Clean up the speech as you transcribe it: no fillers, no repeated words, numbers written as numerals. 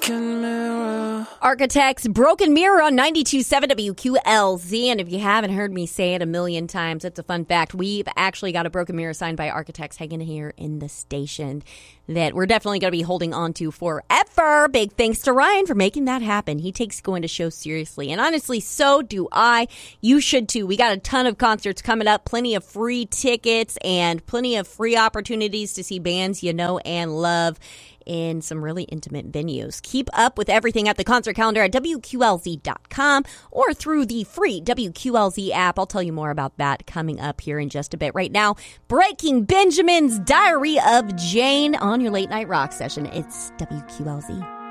Architects, Broken Mirror on 92.7 WQLZ. And if you haven't heard me say it a million times, it's a fun fact. We've actually got a Broken Mirror signed by Architects hanging here in the station that we're definitely going to be holding on to forever. Big thanks to Ryan for making that happen. He takes going to shows seriously. And honestly, so do I. You should too. We got a ton of concerts coming up, plenty of free tickets and plenty of free opportunities to see bands you know and love in some really intimate venues. Keep up with everything at the concert calendar at WQLZ.com or through the free WQLZ app. I'll tell you more about that coming up here in just a bit. Right now, Breaking Benjamin's Diary of Jane on your late night rock session. It's WQLZ.